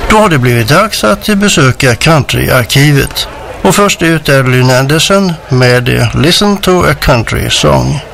Då har det blivit dags att besöka countryarkivet. Och först ut är Lynn Anderson med Listen to a Country Song.